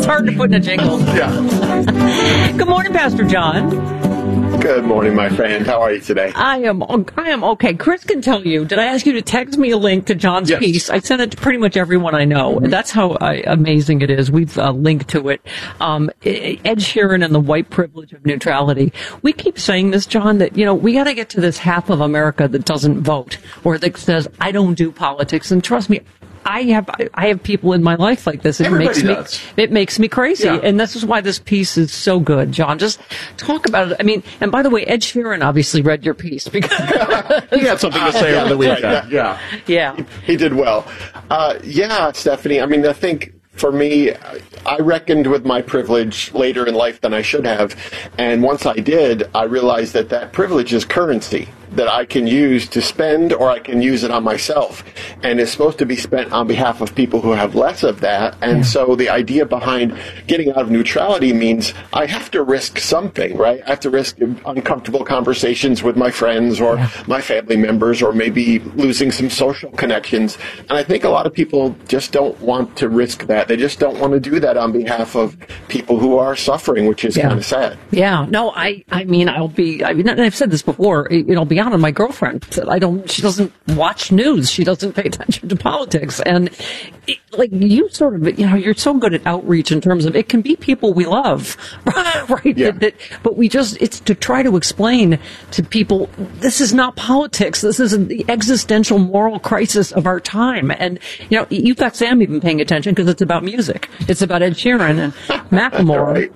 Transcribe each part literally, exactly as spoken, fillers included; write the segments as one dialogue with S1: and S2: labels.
S1: hard to put in a jingle.
S2: Yeah.
S1: Good morning, Pastor John.
S2: Good morning, my friend. How are you today?
S1: I am I am okay. Chris can tell you. Did I ask you to text me a link to John's
S2: Yes.
S1: piece? I sent it to pretty much everyone I know.
S2: Mm-hmm.
S1: That's how uh, amazing it is. We've uh, linked to it. Um, Ed Sheeran and the white privilege of neutrality. We keep saying this, John, that, you know, we got to get to this half of America that doesn't vote or that says, I don't do politics. And trust me, I have I have people in my life like this. It
S2: Everybody
S1: makes me
S2: does.
S1: it makes me crazy,
S2: Yeah.
S1: and this is why this piece is so good, John. Just talk about it. I mean, and by the way, Ed Sheeran obviously read your piece because
S3: He had something to say on the weekend.
S2: Right,
S3: Yeah.
S1: yeah,
S2: He, he did well. Uh, yeah, Stephanie. I mean, I think for me, I reckoned with my privilege later in life than I should have. And once I did, I realized that that privilege is currency that I can use to spend, or I can use it on myself. And it's supposed to be spent on behalf of people who have less of that. And
S1: Yeah.
S2: so the idea behind getting out of neutrality means I have to risk something, right? I have to risk uncomfortable conversations with my friends or
S1: Yeah.
S2: my family members, or maybe losing some social connections. And I think a lot of people just don't want to risk that. They just don't want to do that on behalf of people who are suffering, which is
S1: Yeah.
S2: kind of sad.
S1: yeah. No, I I mean, I'll be. I mean, and I've said this before. You know, be honest. My girlfriend said I don't. She doesn't watch news. She doesn't pay attention to politics. And it, like you, sort of, you know, you're so good at outreach in terms of it can be people we love, right?
S2: Yeah.
S1: That, that, but we just it's to try to explain to people this is not politics. This is the existential moral crisis of our time. And you know, you've got Sam even paying attention because it's about music. It's about Ed Sheeran and Macklemore.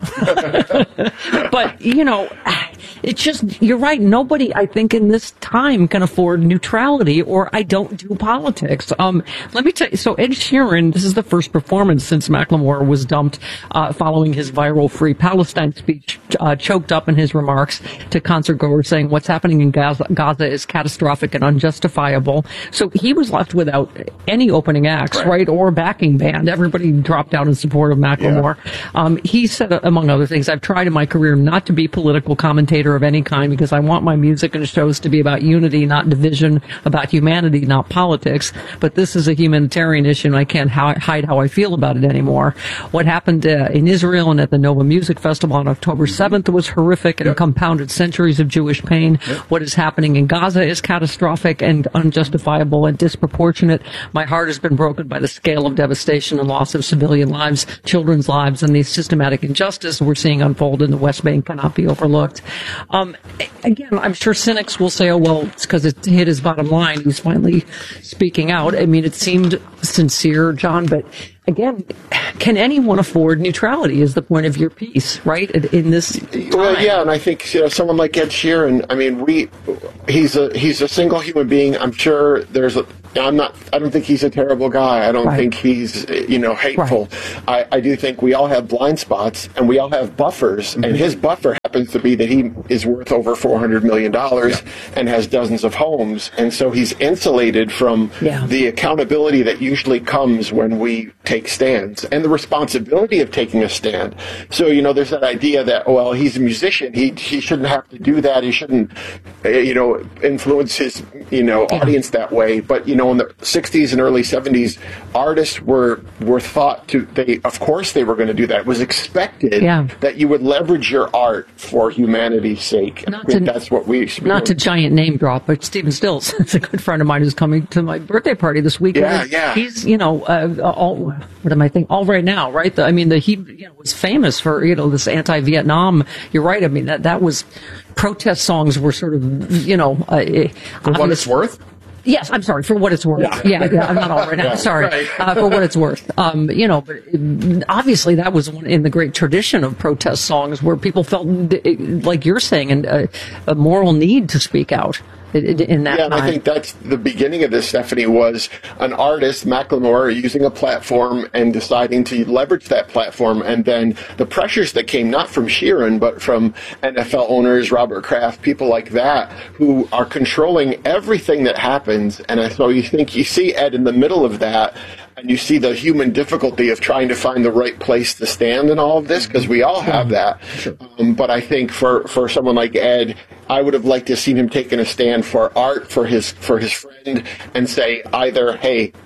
S1: But you know, it's just you're right. Nobody, I think, in this time can afford neutrality, or I don't do politics. Um, let me tell you. So Ed Sheeran, this is the first performance since Macklemore was dumped uh, following his viral Free Palestine speech, uh, choked up in his remarks to concert goers, saying what's happening in Gaza, Gaza is catastrophic and unjustifiable. So he was left without any opening acts, right,
S2: Right.
S1: or backing band. Everybody dropped out in support of Macklemore. Um, he said, among other things, I've tried in my career not to be political commentator of any kind because I want my music and shows to be about unity, not division, about humanity, not politics. But this is a humanitarian issue, and I can't hi- hide how I feel about it anymore. What happened uh, in Israel and at the Nova Music Festival on October seventh was horrific and
S3: Yep.
S1: compounded centuries of Jewish pain.
S3: Yep.
S1: What is happening in Gaza is catastrophic and unjustifiable and disproportionate. My heart has been broken by the scale of devastation and loss of civilian lives, children's lives, and the systematic injustice we're seeing unfold in the West Bank cannot be overlooked. Um, again, I'm sure cynics will say, oh, well, it's because it hit his bottom line. He's finally speaking out. I mean, it seemed sincere, John, but again, can anyone afford neutrality is the point of your piece, right? In, in this time.
S2: Well, yeah, and I think you know someone like Ed Sheeran. I mean, we he's a he's a single human being. I'm sure there's a. I'm not. I don't think he's a terrible guy. I don't
S1: Right.
S2: think he's you know hateful. I, I do think we all have blind spots and we all have buffers.
S1: Mm-hmm.
S2: And his buffer happens to be that he is worth over four hundred million dollars and has dozens of homes, and so he's insulated from
S1: Yeah.
S2: the accountability that usually comes when we take stands and the responsibility of taking a stand. So you know, there's that idea that well, he's a musician. He he shouldn't have to do that. He shouldn't uh, you know influence his you know audience that way. But you know. In the sixties and early seventies, artists were were thought to they of course they were going to do that. It was expected
S1: Yeah.
S2: that you would leverage your art for humanity's sake.
S1: Not
S2: I mean,
S1: to-
S2: that's what we
S1: Not to giant name drop, but Stephen Stills is a good friend of mine who's coming to my birthday party this weekend.
S2: Yeah, yeah.
S1: He's, you know, uh, all, what am I thinking? All right now, right? The, I mean, the, he you know, was famous for, you know, this anti-Vietnam. You're right. I mean, that, that was, protest songs were sort of, you know, uh,
S3: For what it's worth?
S1: Yes, I'm sorry, for what it's worth.
S3: Yeah.
S1: Yeah, yeah, I'm not all right now.
S2: Yeah,
S1: sorry.
S2: right.
S1: Uh, for what it's worth. Um, you know, but it, obviously that was one in the great tradition of protest songs where people felt, like you're saying, an, a, a moral need to speak out in, in that
S2: Yeah, and
S1: time.
S2: I think that's the beginning of this, Stephanie, was an artist, Macklemore, using a platform and deciding to leverage that platform, and then the pressures that came not from Sheeran, but from N F L owners, Robert Kraft, people like that, who are controlling everything that happens. And so you think you see Ed in the middle of that, and you see the human difficulty of trying to find the right place to stand in all of this, because we all have that.
S3: Sure.
S2: Um, but I think for, for someone like Ed, I would have liked to have seen him taking a stand for art, for his for his friend, and say either, hey,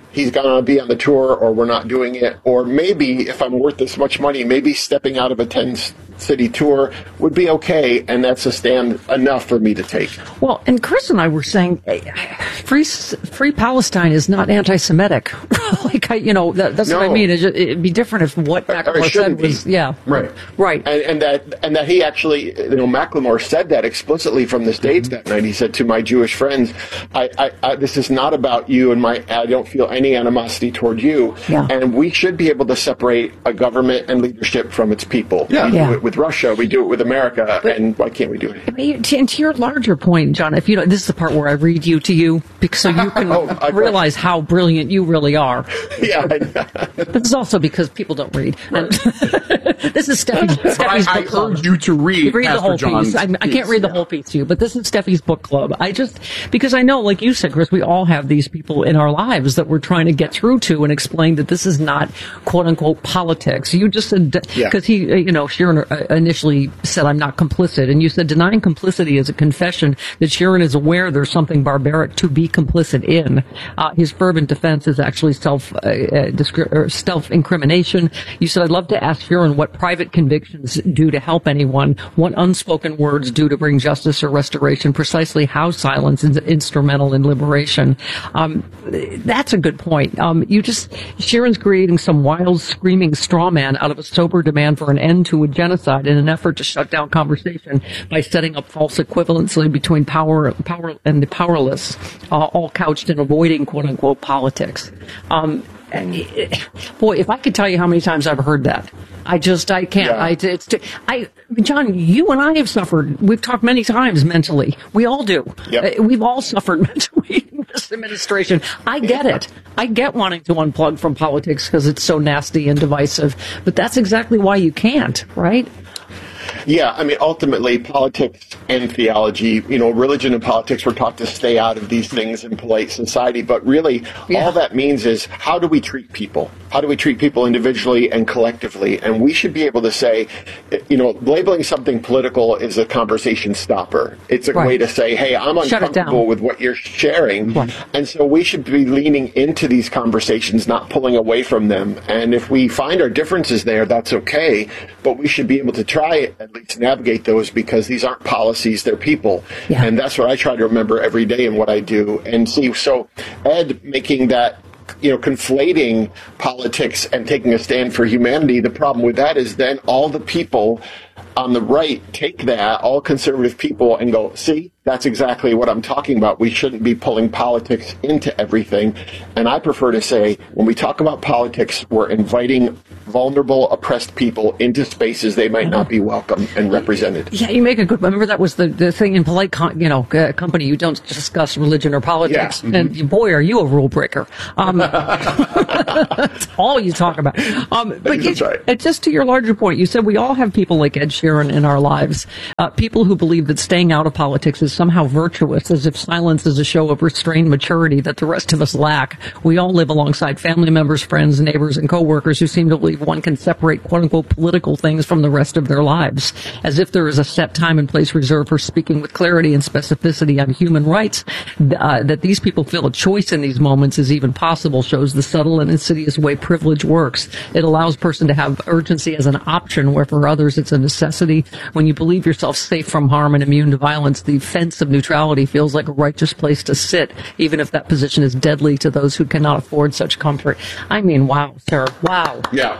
S2: he's going to be on the tour, or we're not doing it. Or maybe if I'm worth this much money, maybe stepping out of a ten-city tour would be okay, and that's a stand enough for me to take.
S1: Well, and Chris and I were saying, free free Palestine is not anti-Semitic. like, I, you know, that, that's
S2: no.
S1: what I mean. It'd, it'd be different if what Macklemore said was,
S2: be.
S1: yeah.
S2: Right.
S1: Right.
S2: And, and that and that he actually, you know, Macklemore said that explicitly from the stage mm-hmm. that night. He said to my Jewish friends, I, I, I, this is not about you, and my I don't feel any animosity toward you.
S1: Yeah.
S2: And we should be able to separate a government and leadership from its people.
S3: Yeah.
S2: We
S1: yeah.
S2: do it with Russia. We do it with America. But, and why can't we do it?
S1: I mean, to, and to your larger point, John, if you know, this is the part where I read you to you, because so you can oh, realize how brilliant you really are.
S2: Yeah.
S1: This is also because people don't read. Right. This is Steffi's, Steffi's
S3: I,
S1: book club.
S3: I urge you to read,
S1: you read
S3: Pastor
S1: the whole
S3: John's
S1: piece. I, I can't
S3: piece,
S1: read the
S3: yeah.
S1: whole piece to you, but this is Steffi's book club. I just, because I know, like you said, Chris, we all have these people in our lives that we're trying to get through to and explain that this is not quote unquote politics. You just said, because
S2: yeah.
S1: he, you know, Sheeran initially said, I'm not complicit. And you said denying complicity is a confession that Sheeran is aware there's something barbaric to be complicit in. Uh, his fervent defense is actually self, uh, uh, discri- or self-incrimination. You said, I'd love to ask Sheeran what private convictions do to help anyone, what unspoken words do to bring justice or restoration, precisely how silence is instrumental in liberation. Um, that's a good point. Um, you just, Sheeran's creating some wild, screaming straw man out of a sober demand for an end to a genocide in an effort to shut down conversation by setting up false equivalency between power, power and the powerless, uh, all couched in avoiding quote unquote politics. Um, boy, if I could tell you how many times I've heard that, I just, I can't.
S2: Yeah.
S1: I, it's, I, John, you and I have suffered. We've talked many times mentally. We all do.
S2: Yep.
S1: Uh, We've all suffered mentally in this administration. I get it. I get wanting to unplug from politics because it's so nasty and divisive. But that's exactly why you can't, right?
S2: Yeah, I mean, ultimately, politics and theology, you know, religion and politics, we're taught to stay out of these things in polite society. But really, yeah. all that means is, how do we treat people? How do we treat people individually and collectively? And we should be able to say, you know, labeling something political is a conversation stopper. It's a right. way to say, hey, I'm uncomfortable with what you're sharing. Right. And so we should be leaning into these conversations, not pulling away from them. And if we find our differences there, that's okay. But we should be able to try at least navigate those, because these aren't policies, they're people. Yeah. And that's what I try to remember every day in what I do. And see, so Ed making that, you know, conflating politics and taking a stand for humanity, the problem with that is then all the people on the right take that, all conservative people, and go, see, that's exactly what I'm talking about. We shouldn't be pulling politics into everything. And I prefer to say, when we talk about politics, we're inviting vulnerable, oppressed people into spaces they might not be welcome and represented.
S1: Yeah, you make a good, remember that was the, the thing in polite, con, you know, uh, company, you don't discuss religion or politics. Yeah. Mm-hmm. And boy, are you a rule breaker. Um, that's all you talk about. Um, but you, right. just to your larger point, you said we all have people like Ed Sheeran in our lives, uh, people who believe that staying out of politics is somehow virtuous, as if silence is a show of restrained maturity that the rest of us lack. We all live alongside family members, friends, neighbors, and coworkers who seem to believe one can separate quote-unquote political things from the rest of their lives, as if there is a set time and place reserved for speaking with clarity and specificity on human rights. Uh, that these people feel a choice in these moments is even possible shows the subtle and insidious way privilege works. It allows a person to have urgency as an option, where for others it's a necessity. When you believe yourself safe from harm and immune to violence, the fence of neutrality feels like a righteous place to sit, even if that position is deadly to those who cannot afford such comfort. I mean, wow, sir, wow.
S2: Yeah,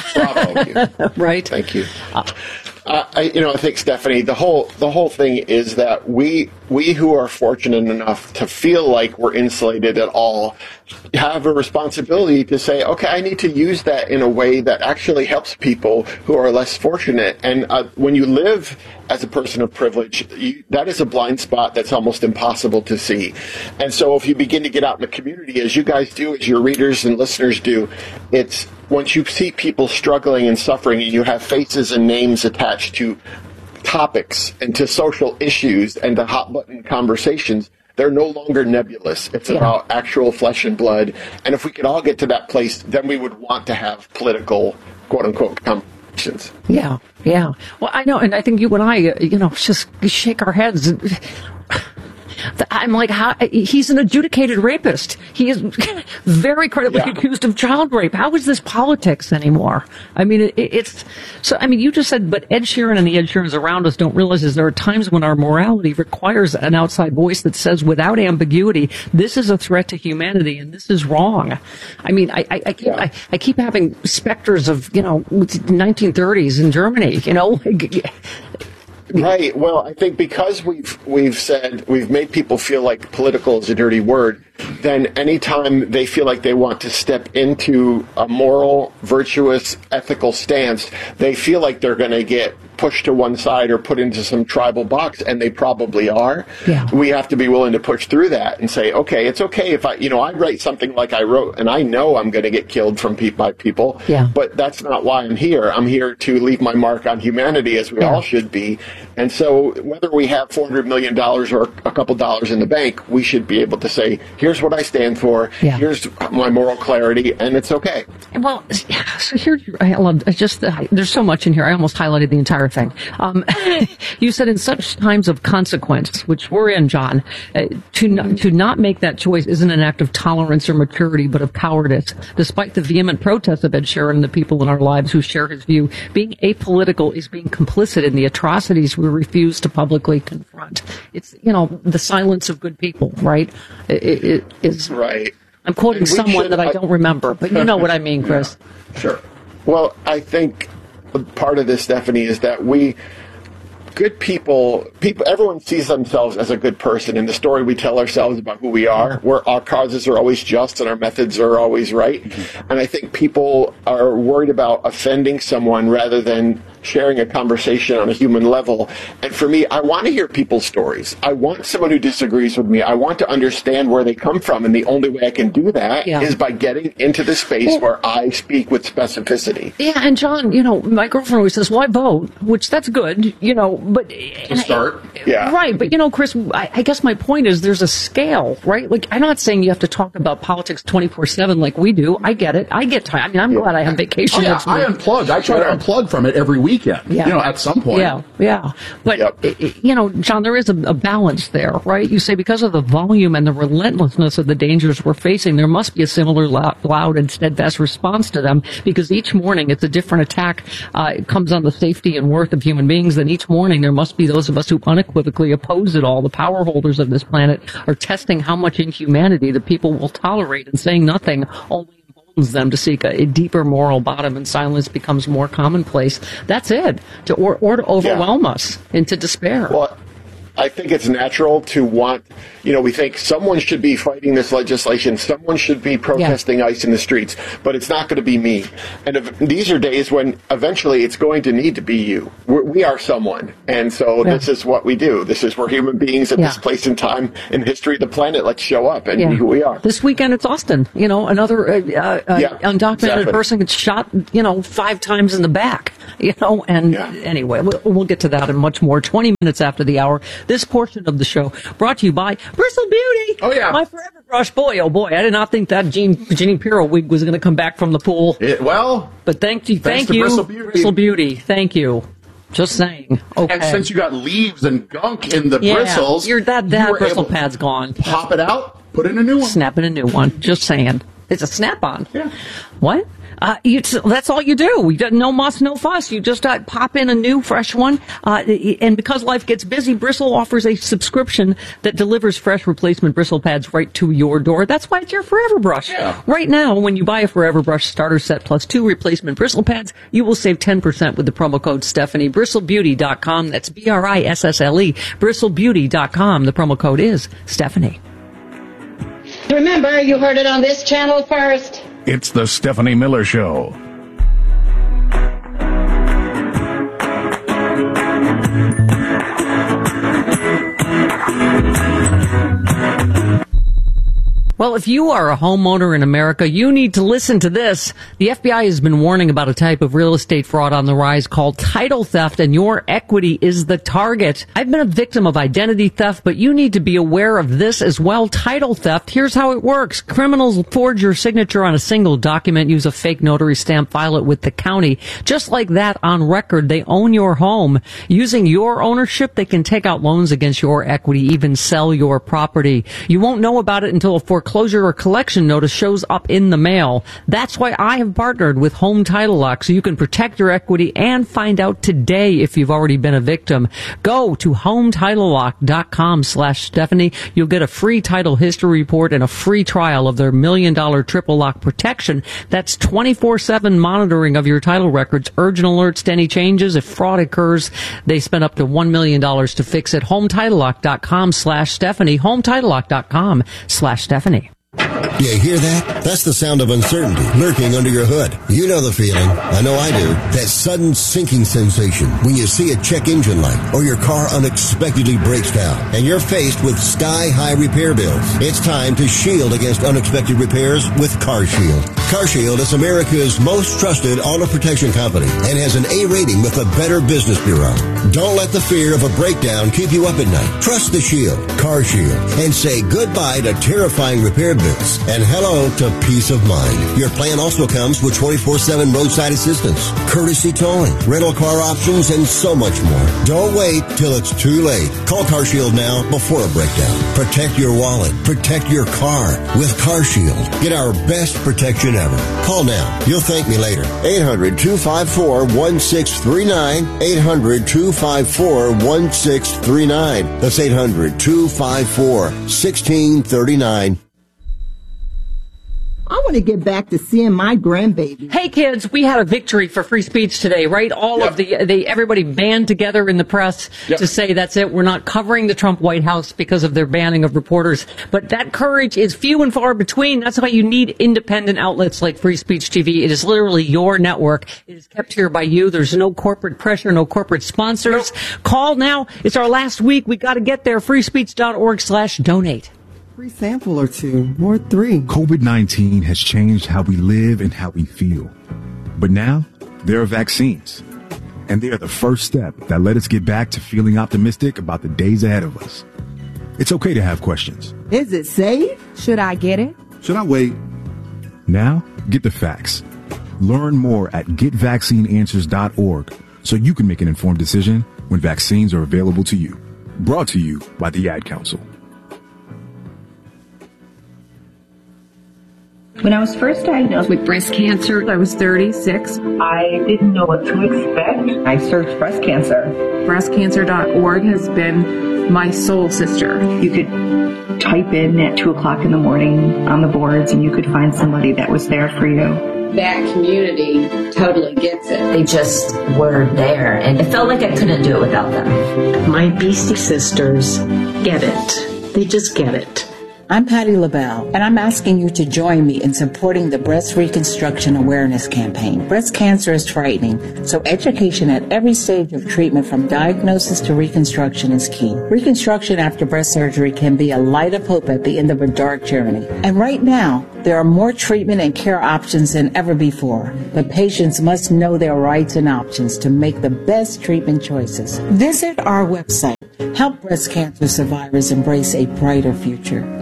S2: bravo.
S1: Right?
S2: Thank you. Uh, Uh, I, you know, I think, Stephanie, the whole the whole thing is that we we who are fortunate enough to feel like we're insulated at all have a responsibility to say, okay, I need to use that in a way that actually helps people who are less fortunate. And uh, when you live as a person of privilege, you, that is a blind spot that's almost impossible to see. And so if you begin to get out in the community, as you guys do, as your readers and listeners do, it's once you see people struggling and suffering, and you have faces and names attached to topics and to social issues and to hot button conversations, they're no longer nebulous. It's yeah. about actual flesh and blood. And if we could all get to that place, then we would want to have political, quote unquote, conversations.
S1: Yeah, yeah. Well, I know, and I think you and I, you know, just shake our heads. I'm like, how, he's an adjudicated rapist. He is very credibly
S2: Yeah.
S1: accused of child rape. How is this politics anymore? I mean, it, it's so. I mean, you just said, but Ed Sheeran and the Ed Sheerans around us don't realize is there are times when our morality requires an outside voice that says, without ambiguity, this is a threat to humanity and this is wrong. I mean, I, I, I keep,
S2: Yeah.
S1: I, I keep having specters of, you know, nineteen thirties in Germany. You know.
S2: Right. Well, I think because we've we've said we've made people feel like political is a dirty word, then anytime they feel like they want to step into a moral, virtuous, ethical stance, they feel like they're going to get pushed to one side or put into some tribal box, and they probably are.
S1: Yeah.
S2: We have to be willing to push through that and say, okay, it's okay if I, you know, I write something like I wrote, and I know I'm going to get killed from pe- by people,
S1: Yeah.
S2: but that's not why I'm here. I'm here to leave my mark on humanity, as we
S1: Yeah.
S2: all should be. And so whether we have four hundred million dollars or a couple dollars in the bank, we should be able to say, here's what I stand for,
S1: Yeah.
S2: here's my moral clarity, and it's okay.
S1: Well, so here, I love, I just, I, there's so much in here. I almost highlighted the entire thing. Um, you said in such times of consequence, which we're in, John, uh, to, not, to not make that choice isn't an act of tolerance or maturity, but of cowardice. Despite the vehement protests of Ed Sheeran and the people in our lives who share his view, being apolitical is being complicit in the atrocities we refuse to publicly confront. It's, you know, the silence of good people, right? It, it, it is.
S2: Right.
S1: I'm quoting
S2: And we
S1: someone
S2: should-
S1: that I
S2: I-
S1: don't remember, but you know what I mean, Chris.
S2: Sure. Well, I think part of this, Stephanie, is that we, good people, people, everyone sees themselves as a good person in the story we tell ourselves about who we are, where our causes are always just and our methods are always right. And I think people are worried about offending someone rather than sharing a conversation on a human level. And for me, I want to hear people's stories. I want someone who disagrees with me. I want to understand where they come from. And the only way I can do that
S1: Yeah.
S2: is by getting into the space
S1: Well-
S2: where I speak with specificity.
S1: Yeah, and John, you know, my girlfriend always says, "Why vote?" Which that's good, you know, but to
S3: start.
S2: Yeah.
S1: right. But you know, Chris, I, I guess my point is there's a scale, right? Like, I'm not saying you have to talk about politics twenty-four seven like we do. I get it. I get time. I mean, I'm glad I have vacation.
S3: Oh, yeah,
S1: next
S3: I
S1: week.
S3: unplugged. I try to unplug from it every weekend.
S1: Yeah.
S3: You know, at some point.
S1: Yeah, yeah. But,
S2: Yep.
S1: i- i- you know, John, there is a, a balance there, right? You say because of the volume and the relentlessness of the dangers we're facing, there must be a similar loud, loud and steadfast response to them, because each morning it's a different attack. Uh, it comes on the safety and worth of human beings, and each morning there must be those of us who unequivocally oppose it all. The power holders of this planet are testing how much inhumanity the people will tolerate, and saying nothing only emboldens them to seek a, a deeper moral bottom, and silence becomes more commonplace. That's it. To, or, or to overwhelm us into despair.
S2: Well, I think it's natural to want, you know, we think someone should be fighting this legislation, someone should be protesting ICE in the streets, but it's not going to be me. And if, these are days when eventually it's going to need to be you. We're, we are someone. And so
S1: Yeah.
S2: this is what we do. This is where human beings at
S1: Yeah.
S2: this place in time in history of the planet, let's show up and
S1: Yeah.
S2: be who we are.
S1: This weekend it's Austin. You know, another uh, uh,
S2: Yeah,
S1: undocumented
S2: exactly.
S1: person gets shot, you know, five times in the back. You know, and
S2: Yeah.
S1: anyway, we'll, we'll get to that and much more. twenty minutes after the hour. This portion of the show brought to you by Bristle Beauty.
S3: Oh, yeah.
S1: My Forever Brush. Boy, oh boy, I did not think that Jean, Jeanine Pirro wig was going to come back from the pool.
S3: It, well,
S1: But thank you,
S3: Thanks
S1: thank
S3: to
S1: you,
S3: Bristle Beauty.
S1: Bristle Beauty. Thank you. Just saying. Okay.
S3: and since you got leaves and gunk in the
S1: yeah,
S3: bristles,
S1: you're that
S3: you
S1: that
S3: were
S1: bristle
S3: able to
S1: pad's gone.
S3: pop it out, put in a new one.
S1: Snap in a new one. Just saying. It's a snap-on.
S3: Yeah.
S1: What? Uh, you, that's all you do. You got no muss, no fuss. You just uh, pop in a new, fresh one. Uh, and because life gets busy, Bristle offers a subscription that delivers fresh replacement bristle pads right to your door. That's why it's your Forever Brush.
S3: Yeah.
S1: Right now, when you buy a Forever Brush starter set plus two replacement bristle pads, you will save ten percent with the promo code Stephanie. Bristle Beauty dot com. That's B R I S S L E. Bristle Beauty dot com. The promo code is Stephanie.
S4: Remember, you heard it on this channel first.
S5: It's the Stephanie Miller Show.
S1: Well, if you are a homeowner in America, you need to listen to this. The F B I has been warning about a type of real estate fraud on the rise called title theft, and your equity is the target. I've been a victim of identity theft, but you need to be aware of this as well. Title theft, here's how it works. Criminals forge your signature on a single document, use a fake notary stamp, file it with the county. Just like that, on record, they own your home. Using your ownership, they can take out loans against your equity, even sell your property. You won't know about it until a foreclosure Foreclosure or collection notice shows up in the mail. That's why I have partnered with Home Title Lock, so you can protect your equity and find out today if you've already been a victim. Go to HomeTitleLock.com slash Stephanie. You'll get a free title history report and a free trial of their million dollar triple lock protection. That's twenty-four seven monitoring of your title records, urgent alerts to any changes. If fraud occurs, they spend up to one million dollars to fix it. HomeTitleLock.com slash Stephanie. HomeTitleLock.com slash Stephanie.
S6: You hear that? That's the sound of uncertainty lurking under your hood. You know the feeling. I know I do. That sudden sinking sensation when you see a check engine light or your car unexpectedly breaks down and you're faced with sky-high repair bills. It's time to shield against unexpected repairs with CarShield. CarShield is America's most trusted auto protection company and has an A rating with the Better Business Bureau. Don't let the fear of a breakdown keep you up at night. Trust the Shield, CarShield, and say goodbye to terrifying repair bills and hello to peace of mind. Your plan also comes with twenty-four seven roadside assistance, courtesy towing, rental car options, and so much more. Don't wait till it's too late. Call CarShield now before a breakdown. Protect your wallet. Protect your car with CarShield. Get our best protection ever. Call now. You'll thank me later. eight hundred, two five four, one six three nine. eight hundred, two five four, one six three nine. That's eight hundred, two five four, one six three nine.
S7: I want to get back to seeing my grandbaby.
S1: Hey kids, we had a victory for free speech today, right? All yep. of the, the, everybody band together in the press yep. to say that's it. We're not covering the Trump White House because of their banning of reporters. But that courage is few and far between. That's why you need independent outlets like Free Speech T V. It is literally your network. It is kept here by you. There's no corporate pressure, no corporate sponsors. Nope. Call now. It's our last week. We got to get there. freespeech.org slash donate.
S7: Free sample or two, or three.
S5: COVID nineteen has changed how we live and how we feel. But now, there are vaccines. And they are the first step that let us get back to feeling optimistic about the days ahead of us. It's okay to have questions.
S7: Is it safe?
S8: Should I get it?
S5: Should I wait? Now, get the facts. Learn more at get vaccine answers dot org so you can make an informed decision when vaccines are available to you. Brought to you by the Ad Council.
S9: When I was first diagnosed with breast cancer, I was thirty-six. I didn't know what to expect. I searched breast cancer. breast cancer dot org has been my soul sister. You could type in at two o'clock in the morning on the boards and you could find somebody that was there for you.
S10: That community totally gets it. They just were there, and it felt like I couldn't do it without them.
S11: My Beastie sisters get it. They just get it.
S12: I'm Patty LaBelle, and I'm asking you to join me in supporting the Breast Reconstruction Awareness Campaign. Breast cancer is frightening, so education at every stage of treatment from diagnosis to reconstruction is key. Reconstruction after breast surgery can be a light of hope at the end of a dark journey. And right now, there are more treatment and care options than ever before, but patients must know their rights and options to make the best treatment choices. Visit our website. Help breast cancer survivors embrace a brighter future.